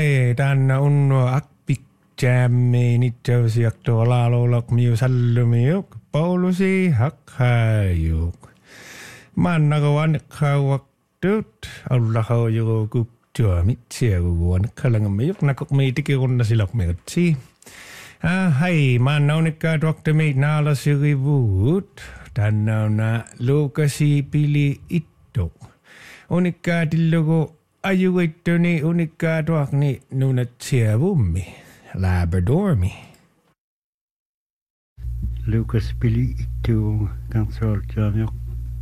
tänä unno akpikjämme nitjausiak tuolla lolok miu sallumiuk paulusi hakhajuk. Mannagoan kawakdut Allahau yugo kuptua mitsia guguan kalangamiuk nakok meitikirunna silok mertsi. Hai manaunikka doktor meit nala sirivut tannauna lokasi pili itto. Unikka tillogo ajuittuni unikka tuakni nunat siavummi labradormi. Lucas pili itto kansaltiamiok.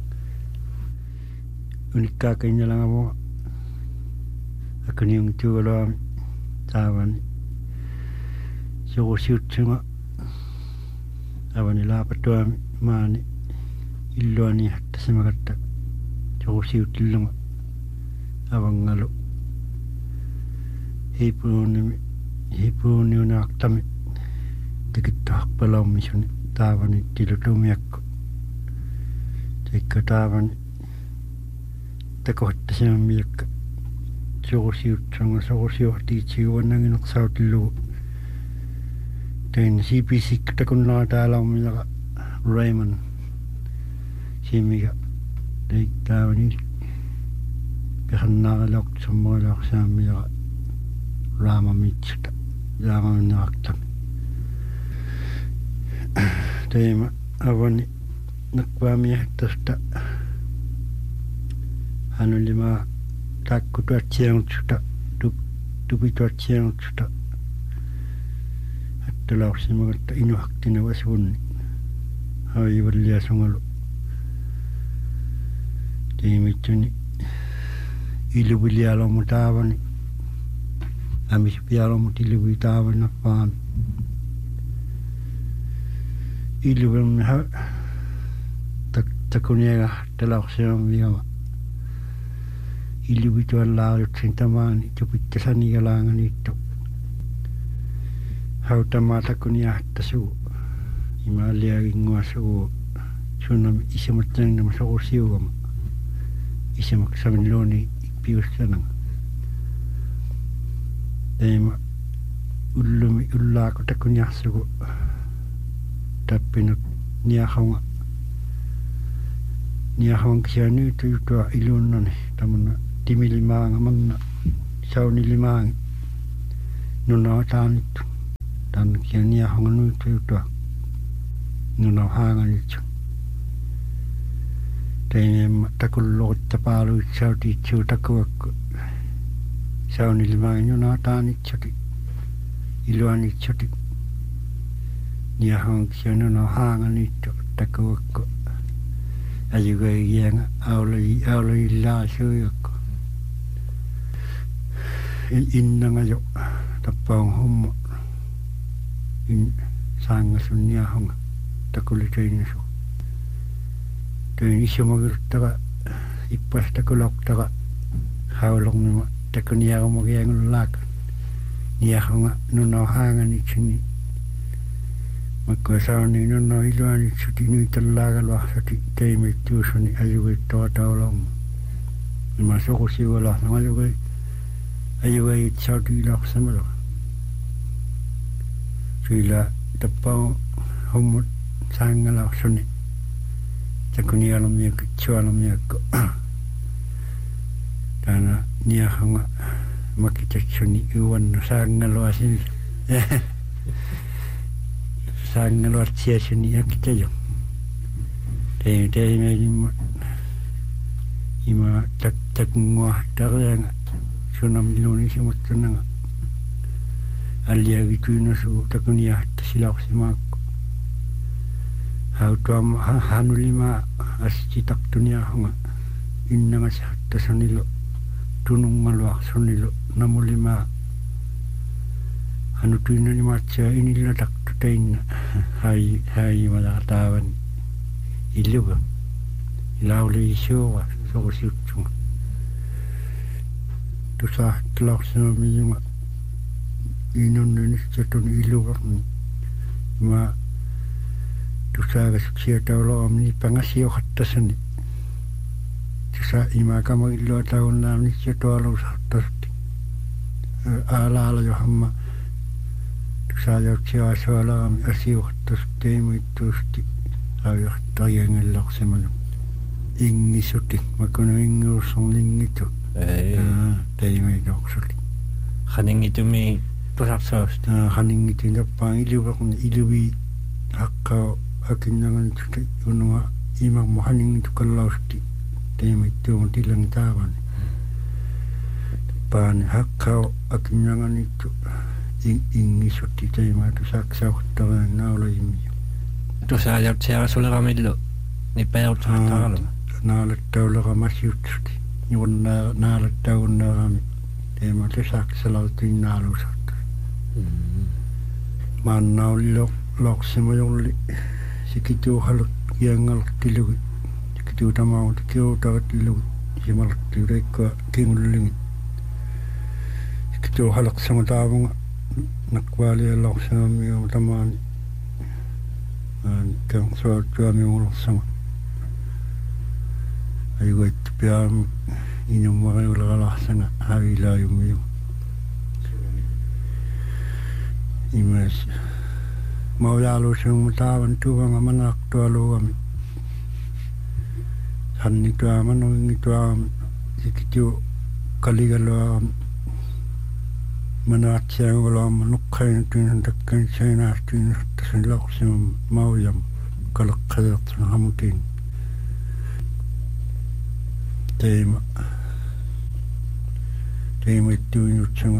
Unikka kenyalangamo akaniung tuola tavan siusiutsunga avani labradormi maani illuani hatta semakatta siusiutillunga avangalo hipuuni unaktami tikittohpalaummi suni taavani tilutumiakko teikka taavani takohtasemmiakka siusiutsunga siusiuhtiitsiuannanginaqsautillugu tein CPC takunnaa taalaummilaqa Raymond simiga teik taavani Pihannarilok summurilok saamia raamamitsita raamaminnaaqtami teima avani nakvaamiahtasta hanulima takkutuatsiangutsuta tupituatsiangutsuta hattalaaqsimagatta inuhaktina wasunni haivalliasungalu teimittuni ilubilialomu taavani amispialomu tilubi taavani nappaami ilubilmi takuniega talaqsiammiama ilubituallaariutsin tamaani tupittasanigalaanganiitto hautamaa takuniahtasuu imaaliaginguasuu sunnami isimattannama soqusiugama isimaksaminluuni piussananga teima ullumi ullaako takuniarsugu tappinut niahonga kisianyytuyutua ilunnani tamana timilimaanga manna saunilimaangi nunao taanittu tan kianiahonga nyytuyutua nunao haanganitsu teima takulluuttapaaluitsauutiitsiu takuakku saunilimaangi nunao taanitsuti iluanitsuti niahonga kisianunao haanganittu takuakku ajugayianga aulayillaasuuyakku innangajo tappaung hummo in saangasunniahonga takuliteinisu tein isumagirtaga ippastakuloktaga haulongmima takuniagumagiangullaak niahonga nunao haanganitsuni makkuasauni nunao iluanitsuti nuitallaagaluarsati teimittuusuni ajugittoataulong ima soqusiualaarnanga ajugayitsauti-ilaqsamalo suila tappau hummut saangalarsuni takunialummiakku tsualummiakku tana niahonga makitatsuni uannu saangaluasini saangaluartsiasuni akitajo teimeilimma ima takunguahtarianga sunamilunisimuttunanga alliagituinasu takuniahtasilaarsimaakku hautuama hanulima assitartuniahonga innangasahtasunilu tunungaluarsunilu namulima hanutuinanimaatsia inillatartu tainna hai malaataavani illuga ilaulisiuga soqusiutsunga tusaahtalaqsimamiyunga inunninisatuni illugarni ma tusaagasksiataulaamni pangasiuqattasani tusa imakamagilluataunnaamni siatualusartasti alaala johamma saajautia suolaami asiuqtus teemuittuusti aajortariangallarsimalu ingisutik makunu inguusorningitu teemuitorsuti qaningitumi tusarsaasti qaningitinappaan iluverni iluvi haqqao akinnaganituta ununga imarmu qaningitu kallausti teemuittuuma tilangitaavani paani haqqao akinnaganittu ingisutti teemaatu saksauqtaraan naulaimia tusaajartiara suleramillu nippajartartaraluma naalattauleramassuutsuti naalattaugunnerami teemaatu saksalautinaalusartu maannaullo lorsimajorli sikituuhaluk iangalertilugi sikituutamaut kiutarattilugi simalertiuleikka kingullingit sikituuhalersangataapunga nakkualiallarsamamiu tamaani kansuattuamiulersama ayuit piam inumariuleralarsaga havilaayumiu imas maujaaluusumutaavan tuuvanga manaaqtualuugami sannituamanungituaami sikitiu kaligaluaami manaatsiangulaama nuqqainatuin takkan sainaastuin tasan laqsimam maujam kaleqqadertuna hamutiin teema ittuinutsanga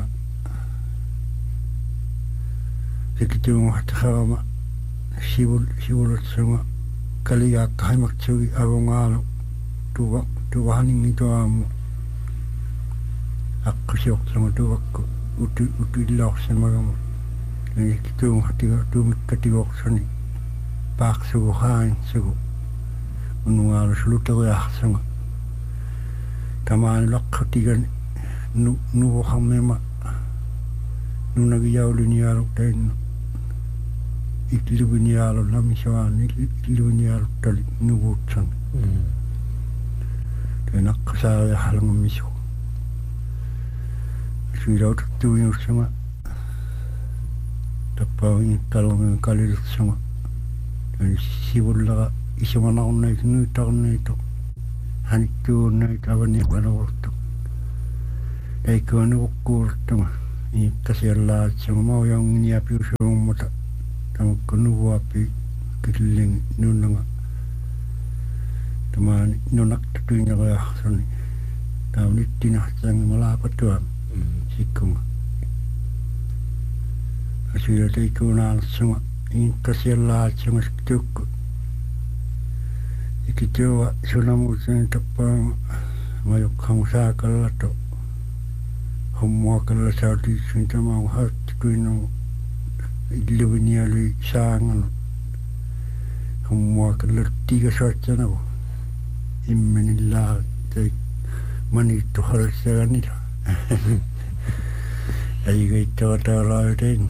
sikitiungaxtaxarama sivulatsanga kaligaaqqa avungaalu tuvahaningituaamu aqqasiortsanga tuvakku utillaorsamagamu sikitiungaxtiga tuumikkatigorsani paaqsugu haansugu unungaalu suluteriarsanga tamaani laqqatigani nuvuharmima nunagiyauliniaalu tainnu itluviniaalu lamisoaani itluviniaalu tali nuvuutsani tenaqqasaariahalangamisu suilautattuinussanga tappauingikkalogen kalilersanga sivullara isumanarnaikinuittarniito hanikkuunnaita avaniqalerortu taikkuanuqquulertunga iikkasiallaatsanga maujaunginiapiusuumuta tamakku nuvuapi killingi nunnanga tamaani nunaqtatuineriarsani taunittinartangi malaapatuami sikkunga asuila taikkuunaalersunga iikkasiallaatsanga siktukku ikitiwa sunamuutani tappaanga majokkamusaakallato hommuakalla sautiitsun tamaangu hattikuinu illuvinialui saanganu hommuakalla tigasoatsanagu immenillaa tai maniittu harassaganita aigaittavataalaayutain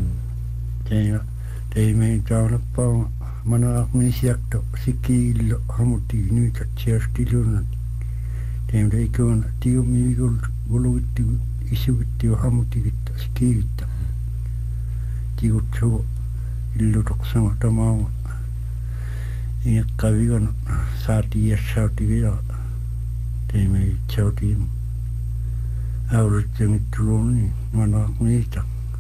teimeittaanappaanga manaaqmisiakto sikkiillo hamuti nuitatsiastiluunani teimtaikkuuna tiumiiguluittigu isugittiu hamutigitta sikkiigitta tigutsugu illutoqsanga tamaunga iiqqaviganu saatiiassautigijaa teimeitsautiin aulutsangittuluunni manaaqmiita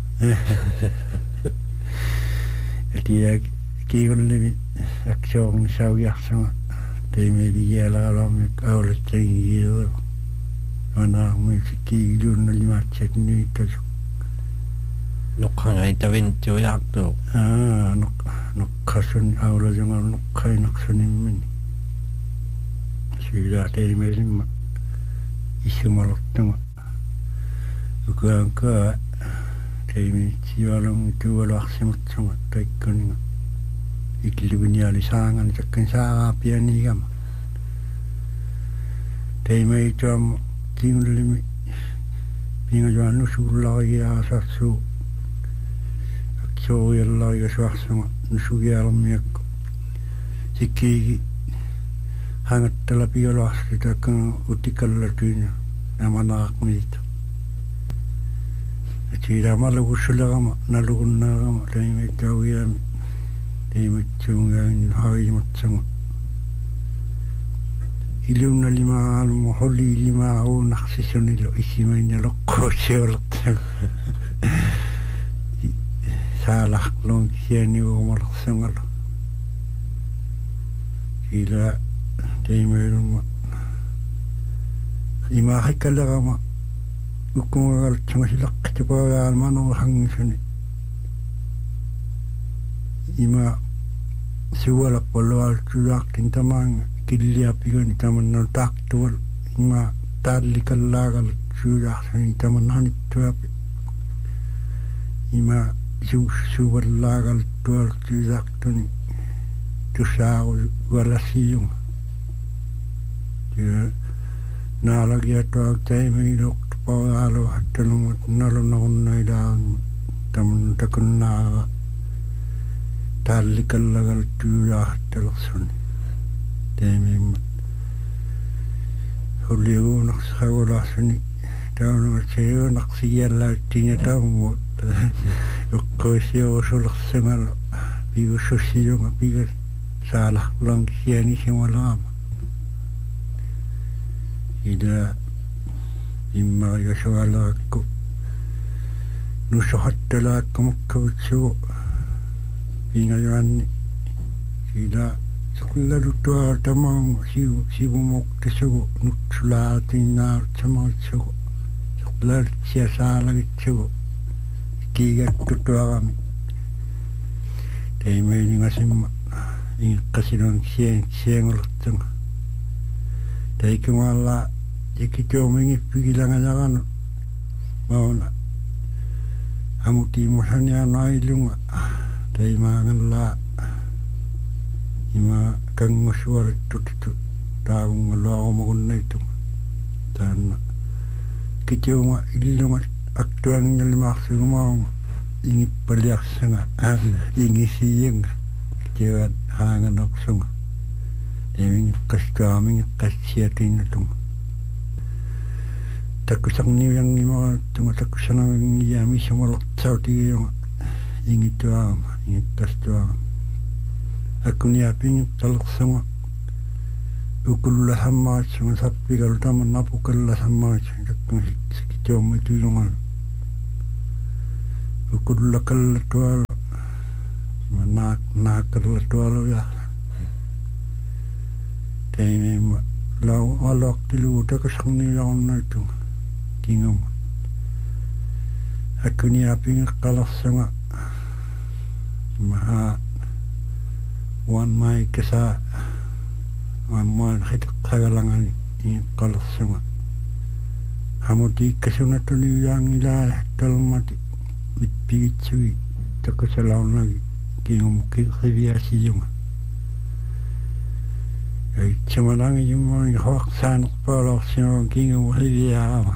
etiak kiigollini aksoorni saujarsanga teimeligialaalamik aulutsangigiiru manaaqmiisikkiigiluunnalimaatsak noqqangaitavinttiujaartu noqqassun aulajangal noqqainaqsunimmini siilaa teimelimma issumalertunga ukaankaa teimiitsiualungi tuualuarsimatsunga taikkuninga ikiluviniali saangani takkan saaraapianigama teimeituamma kiingullimi pingajuannusuullarigiaasarsuu aksooriallarigassuarsunga nusugialermiakku sikkiigi hangattala pioluarsi takkan utikallatuina namanaaqmiita Tira malugusulagama nalugunnagama taime tawiami taime tsungain haimatsanga iluna lima almo holi lima o naksisonilo isimaina lokko seolatsaga salah long siani o malaksangalo ila taime luma ima haikalagama ukungal tsangasilak tipagal mano hangisani ima siwala polwal tuak tintamang kilya pigani taman no taktual ima talikallagal tuak sani taman hanit tuapi ima suwallagal tual tuak tuni tusao walasiyung nalagi atuak taimi dok pawalo hatalungat nalunakun idaan taman takunnaga talikallagal tuak talaksuni taimi huliu naksawulasuni taununga seyo naksiyalla tinya taumu ukkosio sulaksangal pigu susiyunga pigu salah lang siyani simalama ida imma yaswalakku nusahattalakku mukkavutsugu pingayanni ida sukullalu tuwa tamang sibu muktasugu nutsulaatinnaar tsamagitsugu sukullalu siyasaalagitsugu kiigattu tuagami taimeini ngasimma ingiqqasinuan siangulurtunga taikungalla ikitomingi pigilangayagano mauna amutimusaniano ailunga taimangalla ima kangusuarittutu taavungaloagomagunnaitunga taanna kitiunga illunga aktuanginalimaarsugumaunga ingippaliarsanga ingisiyenga kitiuat haanganaqsunga taimingikkastuaamingi qassiatiinnatunga takkusarniuyangimaa tunga takkusanangiami sumalertsautigiunga ingituaama ingikkastuaama akkuniapingi talersunga ukullasammaatsunga sappigalu taman napukallasammaatsunga takkunsikituama tuilunga ukullakallatuala naakallatualuya taimima lau alaqtilu takkusarniuyaarnaitunga kingama akkuniapingi qalersunga maha wan mai kesa wan mai khitagalangani qalersunga hamuti kasunatuni yangila talmati mitpigitsui takkusalaunagi kingum khiviasiyunga ai chamalangi yumma hoqsan qalarsio kingum khiviaama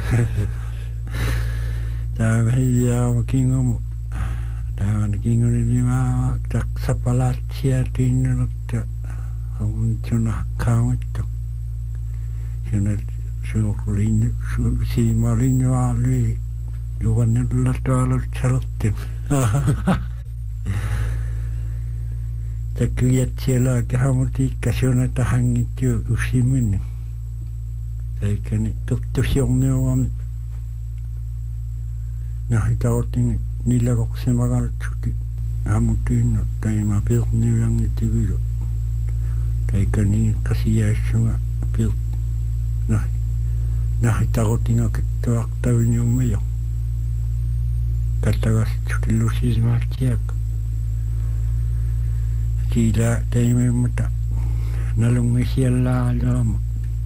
hiviaama kingum dan kingum lima tak sapalatsia tinulukta tuna kauntu sina suulin si marinyo ali yuvanilla tuolla chalottin takuyat siellä kahamuti kasunata hangitju usimin taikani tuttusionneuam nahitautin niillä koksimagaltsuti hamutin taima pirniuyangitivilu taikani kasiyaassunga pir nahitautinga kittuartavinyummiyo kattagassutillusismaartiak kila taimimata nalungisiallaalama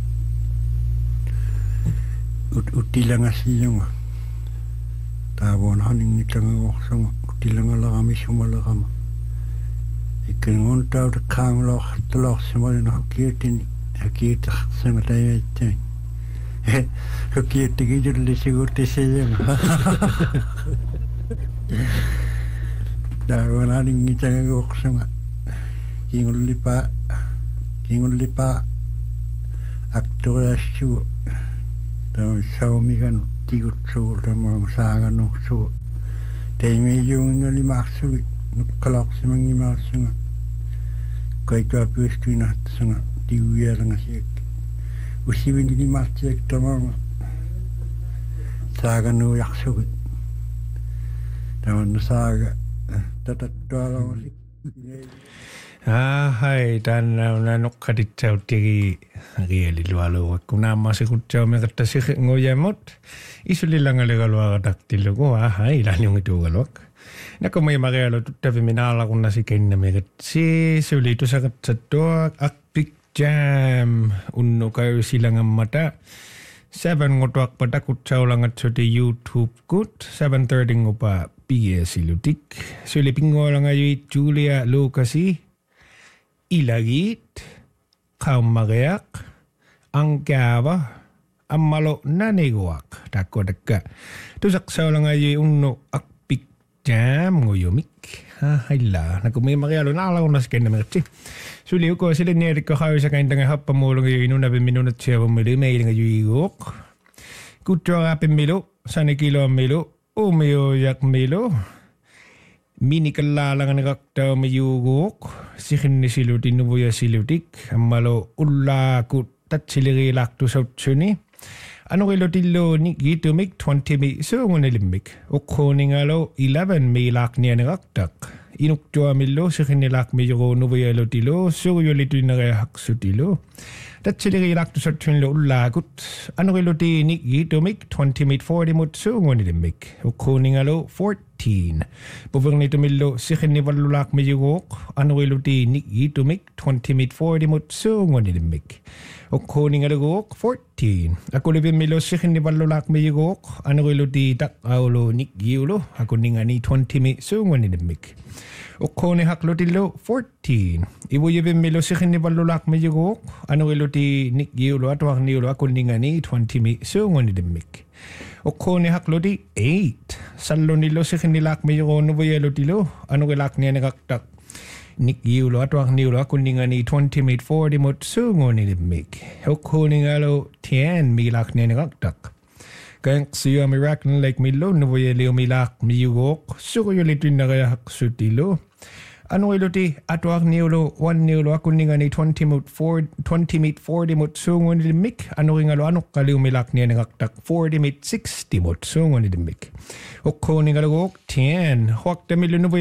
utilangasiyunga taavon haningitangagorsanga utilangalaqamisumalaqama ikkengun tauta kaangaloortulorsimalina hakiatini hakiitarsanga taimaittain hakiattigijullisigutisiyunga taavon haningitangagorsanga kingullipa aktoriassugu tawa saumigan tikutsuultamuang saaganuksuut teimijuungali marsuvit nuqqalaqsimangimaassunga kaituapuistuinahtassunga tiuialangasiak ussivindili martiaktamaanga saaganuujaqsugit tamanna saaga tatattualamasik hai dan nuqqaditsautigi rialilualuak kunaammasikutsaumekattasikhi nguyamut isulilangalugaluaqataktillugu hai ilaniungituugaluak nakumai marialu tuttaviminaalaqunnasikennamegat sulitusaqatsattuaq akpik jam unnukayusilangammata 7 ngotuaqpata kutsaulangatsuti YouTube kut 7:30 ngupa piesilutik sulipingualangayuit Julia Lucasi ilagit qaummaqiaq angkaava ammalo naniguaq takkodakka tusaqsaulangayui unnu akpik jam nguyumik hailla nakumai marialu naalaqunnaskennamegatsi suli uko sile nierikko hausakaintanga happamuulungayu inunaviminunatsiavummilu meilingayuiguuq kuttuarapimmilu sanikilommilu umiujaqmilu minikallaalanganiqaqtaumiyuuguuq sikhinnisiluti nuvuyasilutik ammalo ullaakut tatsiliriilaartusautsuni anuqilutilluuni giitumik 20 mi suungunilimmik uqquuningalo 11 miilaaqnianiqaqtaq inuktuamillu sikhinnilaaqmiyugu nuvuyalutilu suguyulituineriaqsutilu tatsiliriilaartusatsunlu ullaakut anuqilutiini giitumik 20 mi 40 mut suungunilimmik uqquuningalo 14 puvernitumillu sikhinnivallulaaqmiyuguuq anuqilutiini giitumik 20 mi 40 mut suungunilimmik uqquuningaluguuq 14 akulivimmilu sikhinnivallulaaqmiyuguuq anuqiluti taqaulu nikgiulu akunningani 20 mi suungunilimmik uqquuni haqlutillu 14 ivuyivimmilu sikhinnivallulaaqmiyuguuq anuqiluti nikgiulu atuarniulu akunningani 20 mi suungunilimmik uqquuni haqluti 8 sallunillu sikhinnilaaqmiyugu nuvuyalutilu anuqilaaqnianiqaqtaq nikgiulu atuarniulu akunningani 20 mi 40 mut suungunilimmik uqquuningalo 10 miilaaqnianiqaqtaq Gangsia Miracle Lake Milo, Nuvuyelio Milak, Miyugok, Sugulituinariaqsutilu. Anuiluti, Atuak Niulo, 1 Niulo, Akuningani 20 meet 40 mut sungunidimik, Anuingalo Anukaliu Milak Nianaktak 40 meet 60 mut sungunidimik. Okoningalogok 10, Hawk the Milu